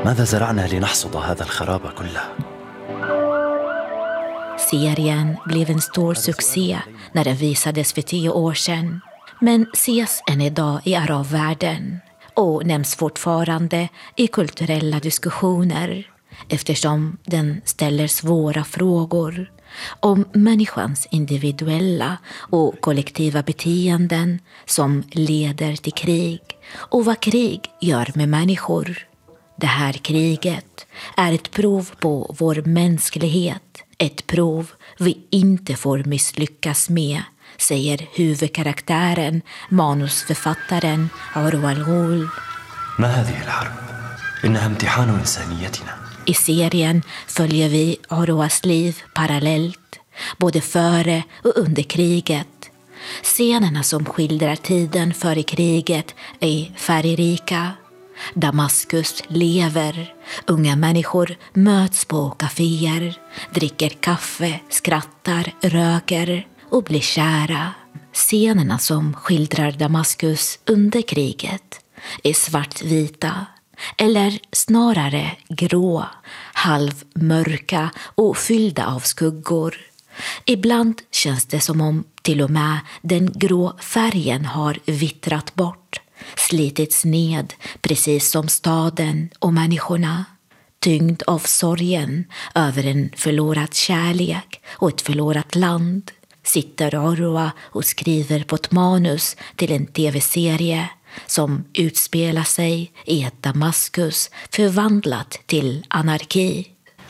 Serien blev en stor succé när den visades för 10 år sedan, men ses än idag i arabvärlden och nämns fortfarande i kulturella diskussioner eftersom den ställer svåra frågor om människans individuella och kollektiva beteenden som leder till krig och vad krig gör med människor. Det här kriget är ett prov på vår mänsklighet, ett prov vi inte får misslyckas med, säger huvudkaraktären, manusförfattaren Arwa Al-Ghul. I serien följer vi Arwas liv parallellt, både före och under kriget. Scenerna som skildrar tiden före kriget är färgrika. Damaskus lever, unga människor möts på kaféer, dricker kaffe, skrattar, röker och blir kära. Scenerna som skildrar Damaskus under kriget är svartvita, eller snarare grå, halvmörka och fyllda av skuggor. Ibland känns det som om till och med den grå färgen har vittrat bort, slitits ned, precis som staden och människorna. Tyngd av sorgen över en förlorad kärlek och ett förlorat land sitter Arwa och skriver på ett manus till en tv-serie som utspelar sig i ett Damaskus förvandlat till anarki.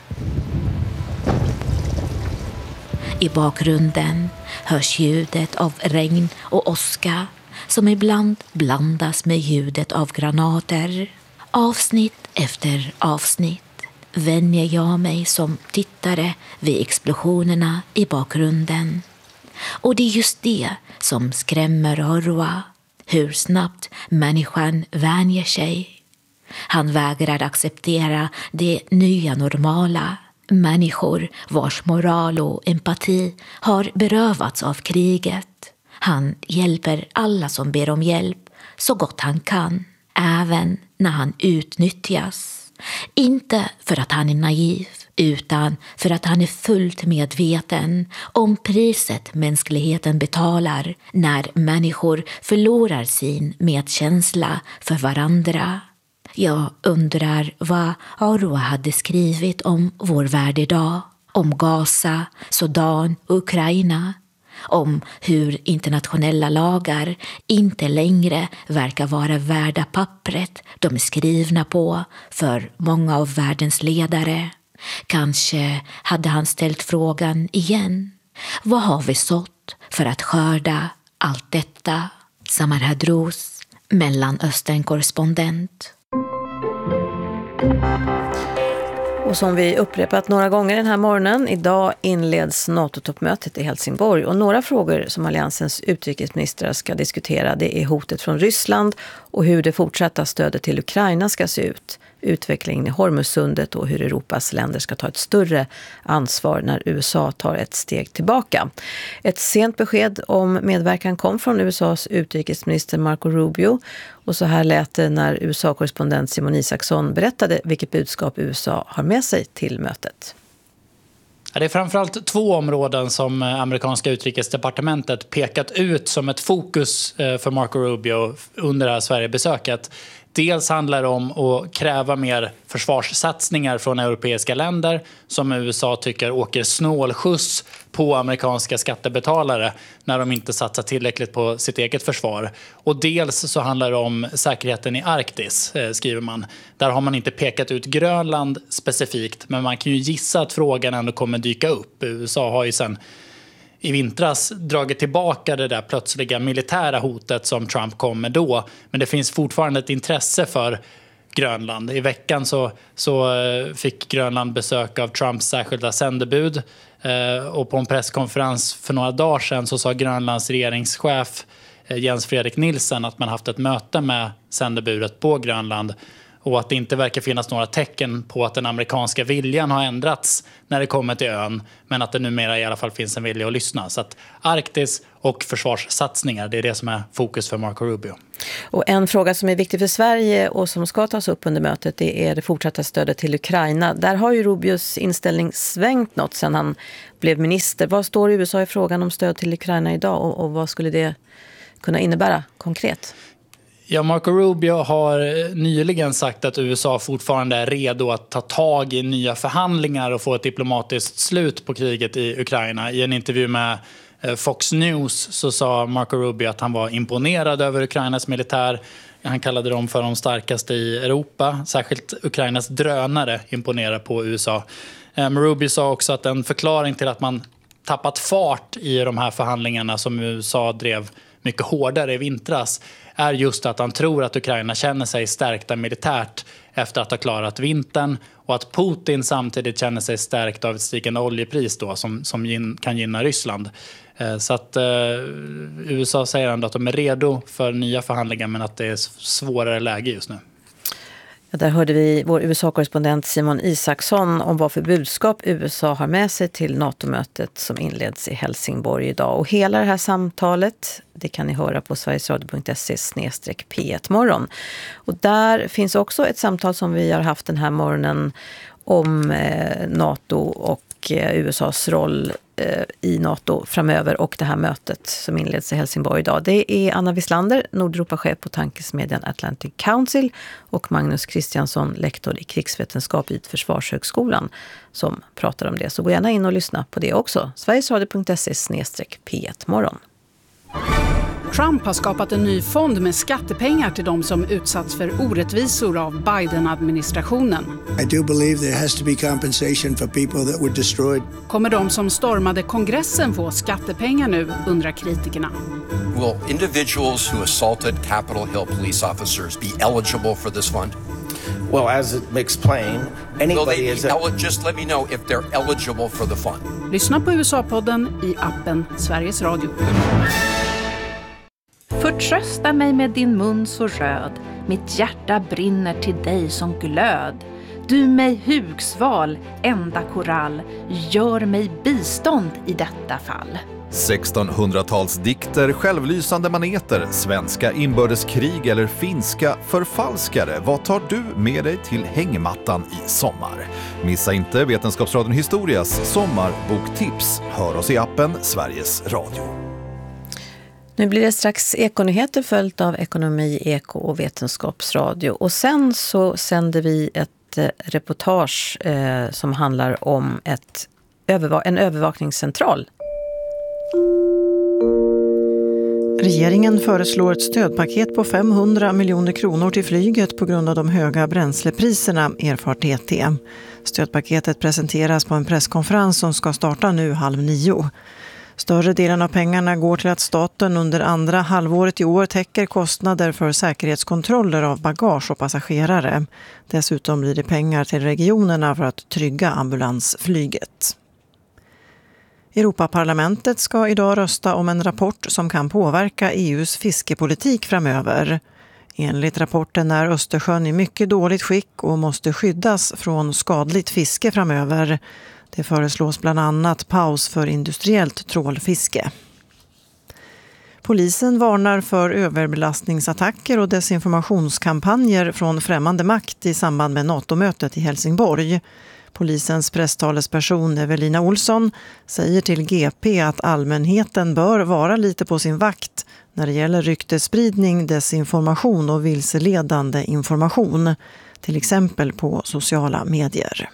I bakgrunden hörs ljudet av regn och åska som ibland blandas med ljudet av granater. Avsnitt efter avsnitt vänjer jag mig som tittare vid explosionerna i bakgrunden. Och det är just det som skrämmer Arwa, hur snabbt människan vänjer sig. Han vägrar acceptera det nya normala. Människor vars moral och empati har berövats av kriget. Han hjälper alla som ber om hjälp så gott han kan, även när han utnyttjas. Inte för att han är naiv, utan för att han är fullt medveten om priset mänskligheten betalar när människor förlorar sin medkänsla för varandra. Jag undrar vad Arwa hade skrivit om vår värld idag, om Gaza, Sudan och Ukraina, om hur internationella lagar inte längre verkar vara värda pappret de är skrivna på för många av världens ledare. Kanske hade han ställt frågan igen. Vad har vi sått för att skörda allt detta? Samar Hadrouz, Mellanöstern-korrespondent. Och som vi upprepat några gånger den här morgonen, idag inleds NATO-toppmötet i Helsingborg. Och några frågor som alliansens utrikesministrar ska diskutera, det är hotet från Ryssland och hur det fortsatta stödet till Ukraina ska se ut. Utvecklingen i Hormuzsundet och hur Europas länder ska ta ett större ansvar när USA tar ett steg tillbaka. Ett sent besked om medverkan kom från USAs utrikesminister Marco Rubio. Och så här lät det när USA-korrespondent Simon Isaksson berättade vilket budskap USA har med sig till mötet. Det är framförallt 2 områden som amerikanska utrikesdepartementet pekat ut som ett fokus för Marco Rubio under det här Sverigebesöket. Dels handlar det om att kräva mer försvarssatsningar från europeiska länder som USA tycker åker snålskjuts på amerikanska skattebetalare när de inte satsar tillräckligt på sitt eget försvar. Och dels så handlar det om säkerheten i Arktis, skriver man. Där har man inte pekat ut Grönland specifikt, men man kan ju gissa att frågan ändå kommer dyka upp. USA har ju sedan i vintras dragit tillbaka det där plötsliga militära hotet som Trump kom med då. Men det finns fortfarande ett intresse för Grönland. I veckan så fick Grönland besök av Trumps särskilda sändebud. Och på en presskonferens för några dagar sedan så sa Grönlands regeringschef Jens Fredrik Nielsen att man haft ett möte med sändebudet på Grönland och att det inte verkar finnas några tecken på att den amerikanska viljan har ändrats när det kommer till ön, men att det numera i alla fall finns en vilja att lyssna. Så att Arktis och försvarssatsningar, det är det som är fokus för Marco Rubio. Och en fråga som är viktig för Sverige och som ska tas upp under mötet, det är det fortsatta stödet till Ukraina. Där har ju Rubios inställning svängt något sedan han blev minister. Vad står USA i frågan om stöd till Ukraina idag och vad skulle det kunna innebära konkret? Ja, Marco Rubio har nyligen sagt att USA fortfarande är redo att ta tag i nya förhandlingar och få ett diplomatiskt slut på kriget i Ukraina. I en intervju med Fox News så sa Marco Rubio att han var imponerad över Ukrainas militär. Han kallade dem för de starkaste i Europa. Särskilt Ukrainas drönare imponerar på USA. Rubio sa också att en förklaring till att man tappat fart i de här förhandlingarna som USA drev mycket hårdare i vintras är just att han tror att Ukraina känner sig stärkta militärt efter att ha klarat vintern och att Putin samtidigt känner sig stärkt av ett stigande oljepris då, som kan gynna Ryssland. Så att USA säger ändå att de är redo för nya förhandlingar men att det är svårare läge just nu. Ja, där hörde vi vår USA-korrespondent Simon Isaksson om vad för budskap USA har med sig till NATO-mötet som inleds i Helsingborg idag. Och hela det här samtalet, det kan ni höra på sverigesradio.se/P1morgon. Och där finns också ett samtal som vi har haft den här morgonen om NATO och USAs roll i NATO framöver och det här mötet som inleds i Helsingborg idag. Det är Anna Wislander, Nordeuropachef på tankesmedjan Atlantic Council och Magnus Christiansson, lektor i krigsvetenskap vid Försvarshögskolan som pratar om det. Så gå gärna in och lyssna på det också. sverigesradio.se/P1morgon. Trump har skapat en ny fond med skattepengar till de som utsatts för orättvisor av Biden-administrationen. I do believe there has to be compensation for people that were destroyed. Kommer de som stormade kongressen få skattepengar nu, undrar kritikerna. Will individuals who assaulted Capitol Hill police officers be eligible for this fund? Well, as it makes plain, anybody is just let me know if they're eligible for the fund. Lyssna på USA-podden i appen Sveriges Radio. Förtrösta mig med din mun så röd, mitt hjärta brinner till dig som glöd. Du mig hugsval, enda korall, gör mig bistånd i detta fall. 1600-talsdikter, självlysande maneter, svenska inbördeskrig eller finska förfalskare. Vad tar du med dig till hängmattan i sommar? Missa inte Vetenskapsradion Historias sommarboktips. Hör oss i appen Sveriges Radio. Nu blir det strax ekonyheter följt av ekonomi, eko och vetenskapsradio. Och sen så sänder vi ett reportage som handlar om en övervakningscentral. Regeringen föreslår ett stödpaket på 500 miljoner kronor till flyget på grund av de höga bränslepriserna, erfar TT. Stödpaketet presenteras på en presskonferens som ska starta nu 8:30. Större delen av pengarna går till att staten under andra halvåret i år täcker kostnader för säkerhetskontroller av bagage och passagerare. Dessutom blir det pengar till regionerna för att trygga ambulansflyget. Europaparlamentet ska idag rösta om en rapport som kan påverka EUs fiskepolitik framöver. Enligt rapporten är Östersjön i mycket dåligt skick och måste skyddas från skadligt fiske framöver. Det föreslås bland annat paus för industriellt trålfiske. Polisen varnar för överbelastningsattacker och desinformationskampanjer från främmande makt i samband med NATO-mötet i Helsingborg. Polisens presstalesperson Evelina Olsson säger till GP att allmänheten bör vara lite på sin vakt när det gäller ryktesspridning, desinformation och vilseledande information, till exempel på sociala medier.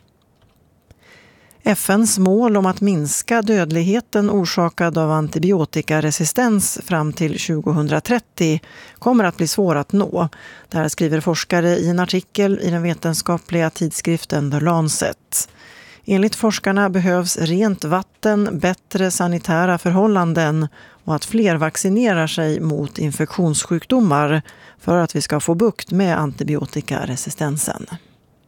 FNs mål om att minska dödligheten orsakad av antibiotikaresistens fram till 2030 kommer att bli svår att nå. Det här skriver forskare i en artikel i den vetenskapliga tidskriften The Lancet. Enligt forskarna behövs rent vatten, bättre sanitära förhållanden och att fler vaccinerar sig mot infektionssjukdomar för att vi ska få bukt med antibiotikaresistensen.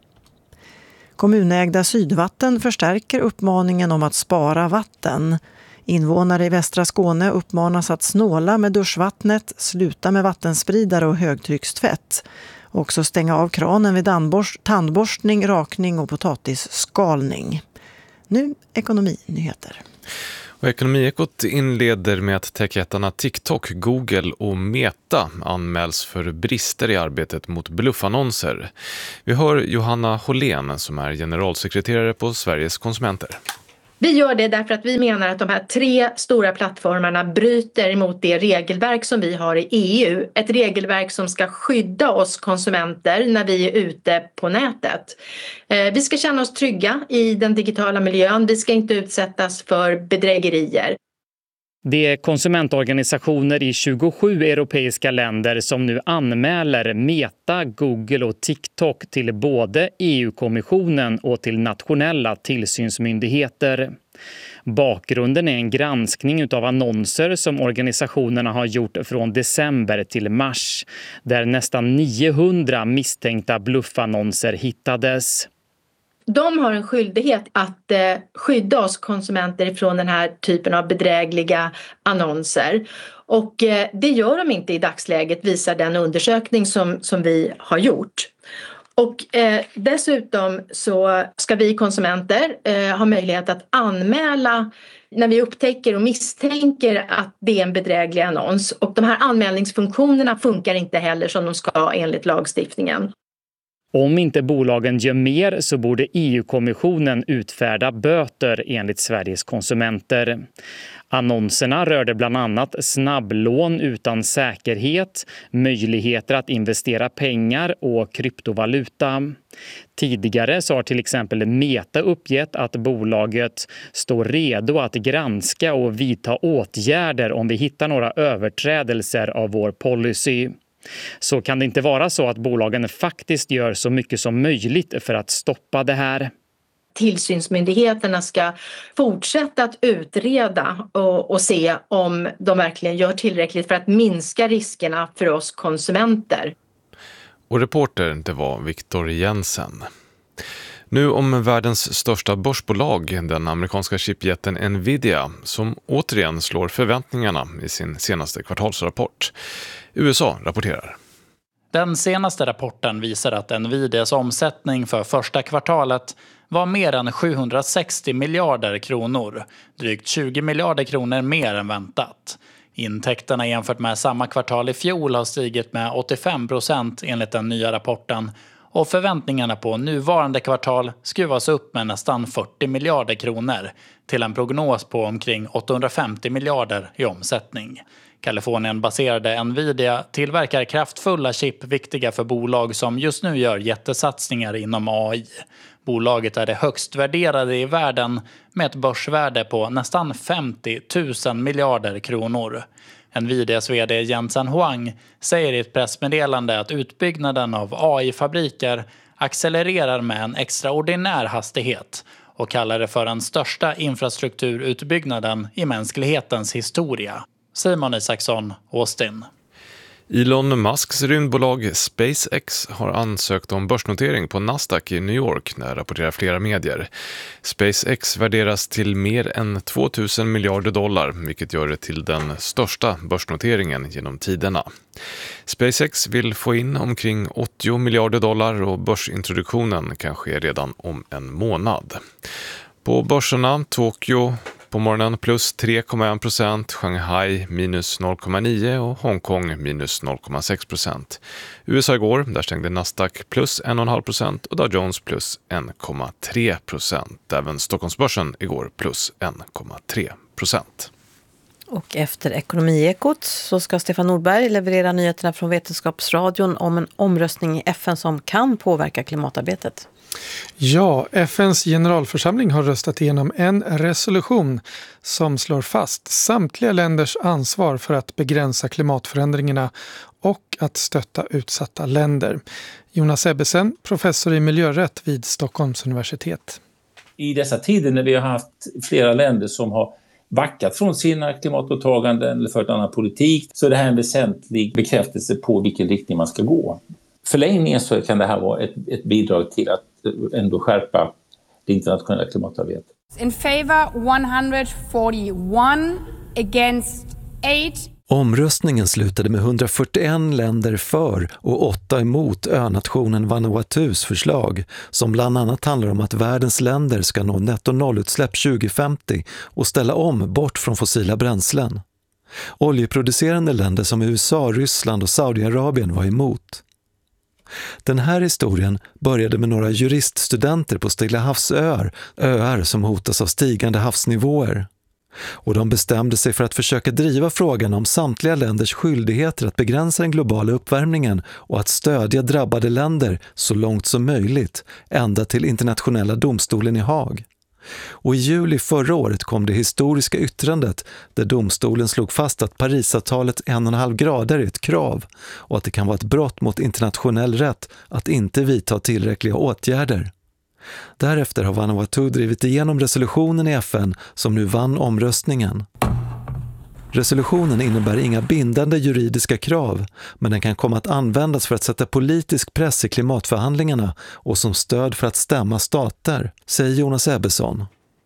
Kommunägda Sydvatten förstärker uppmaningen om att spara vatten. Invånare i västra Skåne uppmanas att snåla med duschvattnet, sluta med vattenspridare och högtryckstvätt. Också stänga av kranen vid tandborstning, rakning och potatisskalning. Nu ekonominyheter. Och Ekonomiekot inleder med att techjättarna TikTok, Google och Meta anmäls för brister i arbetet mot bluffannonser. Vi hör Johanna Hållén som är generalsekreterare på Sveriges konsumenter. Vi gör det därför att vi menar att de här 3 stora plattformarna bryter mot det regelverk som vi har i EU. Ett regelverk som ska skydda oss konsumenter när vi är ute på nätet. Vi ska känna oss trygga i den digitala miljön. Vi ska inte utsättas för bedrägerier. Det är konsumentorganisationer i 27 europeiska länder som nu anmäler Meta, Google och TikTok till både EU-kommissionen och till nationella tillsynsmyndigheter. Bakgrunden är en granskning av annonser som organisationerna har gjort från december till mars, där nästan 900 misstänkta bluffannonser hittades. De har en skyldighet att skydda oss konsumenter från den här typen av bedrägliga annonser. Och det gör de inte i dagsläget, visar den undersökning som vi har gjort. Och dessutom så ska vi konsumenter ha möjlighet att anmäla när vi upptäcker och misstänker att det är en bedräglig annons. Och de här anmälningsfunktionerna funkar inte heller som de ska enligt lagstiftningen. Om inte bolagen gör mer så borde EU-kommissionen utfärda böter enligt Sveriges konsumenter. Annonserna rörde bland annat snabblån utan säkerhet, möjligheter att investera pengar och kryptovaluta. Tidigare så har till exempel Meta uppgett att bolaget står redo att granska och vidta åtgärder om vi hittar några överträdelser av vår policy. Så kan det inte vara så att bolagen faktiskt gör så mycket som möjligt för att stoppa det här. Tillsynsmyndigheterna ska fortsätta att utreda och se om de verkligen gör tillräckligt för att minska riskerna för oss konsumenter. Och reporter, det var Victor Jensen. Nu om världens största börsbolag, den amerikanska chipjätten Nvidia, som återigen slår förväntningarna i sin senaste kvartalsrapport. USA rapporterar. Den senaste rapporten visar att Nvidias omsättning för första kvartalet var mer än 760 miljarder kronor, drygt 20 miljarder kronor mer än väntat. Intäkterna jämfört med samma kvartal i fjol har stigit med 85% enligt den nya rapporten, och förväntningarna på nuvarande kvartal skruvas upp med nästan 40 miljarder kronor till en prognos på omkring 850 miljarder i omsättning. Kalifornien-baserade Nvidia tillverkar kraftfulla chip viktiga för bolag som just nu gör jättesatsningar inom AI. Bolaget är det högst värderade i världen med ett börsvärde på nästan 50 000 miljarder kronor. Nvidias vd Jensen Huang säger i ett pressmeddelande att utbyggnaden av AI-fabriker accelererar med en extraordinär hastighet och kallar det för den största infrastrukturutbyggnaden i mänsklighetens historia. Simon Isaksson, Austin. Elon Musks rymdbolag SpaceX har ansökt om börsnotering på Nasdaq i New York, när rapporterar flera medier. SpaceX värderas till mer än 2000 miljarder dollar, vilket gör det till den största börsnoteringen genom tiderna. SpaceX vill få in omkring 80 miljarder dollar och börsintroduktionen kan ske redan om en månad. På börserna Tokyo på morgonen plus 3,1%, Shanghai minus 0,9% och Hongkong minus 0,6%. USA igår, där stängde Nasdaq plus 1,5% och Dow Jones plus 1,3%. Även Stockholmsbörsen igår plus 1,3%. Och efter Ekonomiekot så ska Stefan Nordberg leverera nyheterna från Vetenskapsradion om en omröstning i FN som kan påverka klimatarbetet. Ja, FNs generalförsamling har röstat igenom en resolution som slår fast samtliga länders ansvar för att begränsa klimatförändringarna och att stötta utsatta länder. Jonas Ebbesen, professor i miljörätt vid Stockholms universitet. I dessa tider när vi har haft flera länder som har backat från sina klimatåtaganden eller fört annan politik, så är det här en väsentlig bekräftelse på vilken riktning man ska gå. Förlängningen så kan det här vara ett bidrag till att ändå skärpa det internationella klimatarbetet. In favor 141, against 8. Omröstningen slutade med 141 länder för och 8 emot önationen Vanuatus förslag, som bland annat handlar om att världens länder ska nå netto-nollutsläpp 2050 och ställa om bort från fossila bränslen. Oljeproducerande länder som USA, Ryssland och Saudiarabien var emot. Den här historien började med några juriststudenter på Stilla havsöar, öar som hotas av stigande havsnivåer. Och de bestämde sig för att försöka driva frågan om samtliga länders skyldigheter att begränsa den globala uppvärmningen och att stödja drabbade länder så långt som möjligt, ända till internationella domstolen i Haag. Och i juli förra året kom det historiska yttrandet där domstolen slog fast att Parisavtalet 1,5 grader är ett krav och att det kan vara ett brott mot internationell rätt att inte vidta tillräckliga åtgärder. Därefter har Vanuatu drivit igenom resolutionen i FN som nu vann omröstningen. Resolutionen innebär inga bindande juridiska krav, men den kan komma att användas för att sätta politisk press i klimatförhandlingarna och som stöd för att stämma stater, säger Jonas Ebbesson.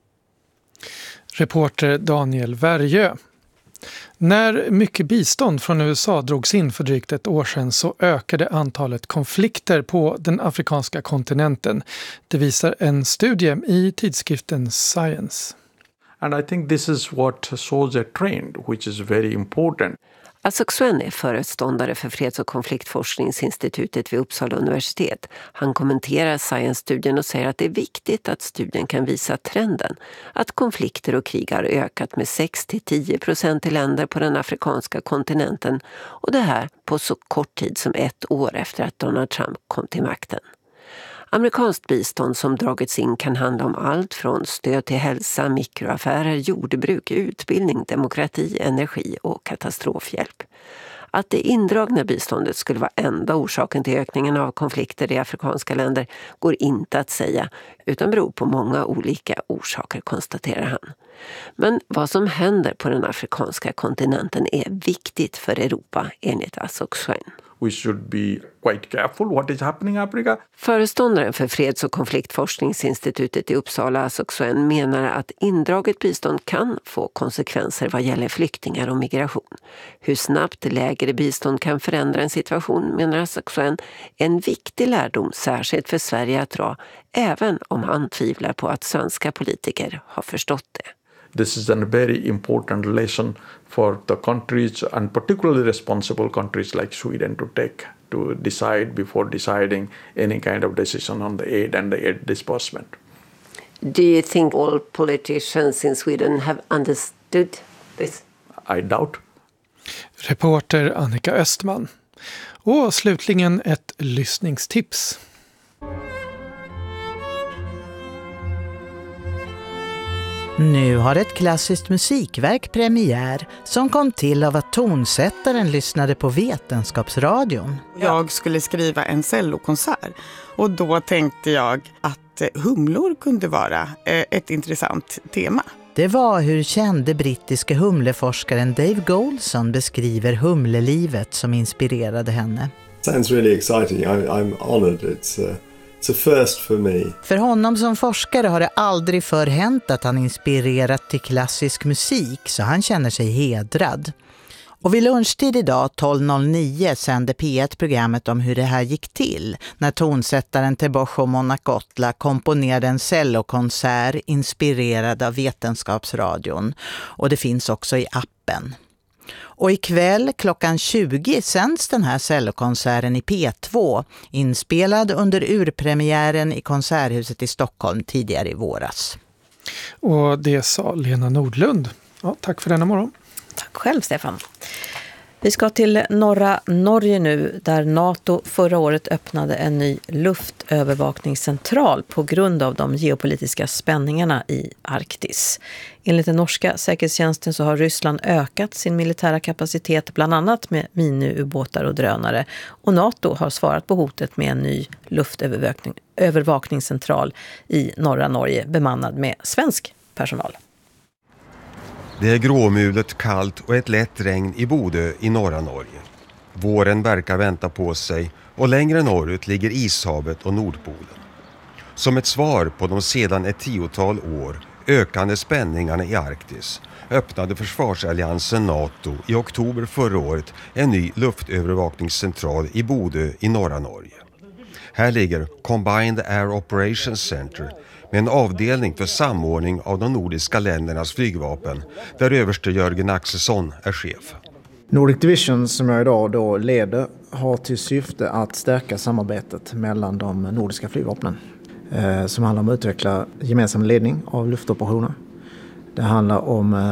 Reporter Daniel Värjö. När mycket bistånd från USA drogs in för drygt ett år sedan så ökade antalet konflikter på den afrikanska kontinenten. Det visar en studie i tidskriften Science. And I think this is what shows a trend which is very important. Asok är föreståndare för freds- och konfliktforskningsinstitutet vid Uppsala universitet. Han kommenterar Science-studien och säger att det är viktigt att studien kan visa trenden. Att konflikter och krig har ökat med 6-10% i länder på den afrikanska kontinenten. Och det här på så kort tid som 1 år efter att Donald Trump kom till makten. Amerikanskt bistånd som dragits in kan handla om allt från stöd till hälsa, mikroaffärer, jordbruk, utbildning, demokrati, energi och katastrofhjälp. Att det indragna biståndet skulle vara enda orsaken till ökningen av konflikter i afrikanska länder går inte att säga, utan beror på många olika orsaker, konstaterar han. Men vad som händer på den afrikanska kontinenten är viktigt för Europa, enligt Asok Swen. We should be quite careful what is happening in Africa. Föreståndaren för freds- och konfliktforskningsinstitutet i Uppsala, Asok Swen, menar att indraget bistånd kan få konsekvenser vad gäller flyktingar och migration. Hur snabbt lägre bistånd kan förändra en situation, menar Asok Swen, är en viktig lärdom särskilt för Sverige att dra, även om han tvivlar på att svenska politiker har förstått det. This is a very important lesson for the countries and particularly responsible countries like Sweden to take to decide before deciding any kind of decision on the aid and the aid disbursement. Do you think all politicians in Sweden have understood this? I doubt. Reporter Annika Östman. Och slutligen ett lyssningstips. Nu har ett klassiskt musikverk premiär som kom till av att tonsättaren lyssnade på Vetenskapsradion. Jag skulle skriva en cellokonsert och då tänkte jag att humlor kunde vara ett intressant tema. Det var hur kände brittiska humleforskaren Dave Goldson beskriver humlelivet som inspirerade henne. Sounds really exciting. I'm honored. It's a first for me. För honom som forskare har det aldrig förr hänt att han inspirerat till klassisk musik, så han känner sig hedrad. Och vid lunchtid idag 12.09 sände P1 programmet om hur det här gick till när tonsättaren Teboho Monakotla komponerade en cellokonsert inspirerad av Vetenskapsradion. Och det finns också i appen. Och ikväll klockan 20 sänds den här cellokonserten i P2, inspelad under urpremiären i Konserthuset i Stockholm tidigare i våras. Och det sa Lena Nordlund. Ja, tack för denna morgon. Tack själv, Stefan. Vi ska till norra Norge nu, där NATO förra året öppnade en ny luftövervakningscentral på grund av de geopolitiska spänningarna i Arktis. Enligt den norska säkerhetstjänsten så har Ryssland ökat sin militära kapacitet bland annat med miniubåtar och drönare. Och NATO har svarat på hotet med en ny luftövervakningscentral i norra Norge bemannad med svensk personal. Det är gråmulet, kallt och ett lätt regn i Bodø i norra Norge. Våren verkar vänta på sig och längre norrut ligger Ishavet och Nordpolen. Som ett svar på de sedan ett 10-tal år ökande spänningarna i Arktis öppnade försvarsalliansen NATO i oktober förra året en ny luftövervakningscentral i Bodø i norra Norge. Här ligger Combined Air Operations Center med en avdelning för samordning av de nordiska ländernas flygvapen där överste Jörgen Axelsson är chef. Nordic Division, som jag idag då leder, har till syfte att stärka samarbetet mellan de nordiska flygvapnen som handlar om att utveckla gemensam ledning av luftoperationer. Det handlar om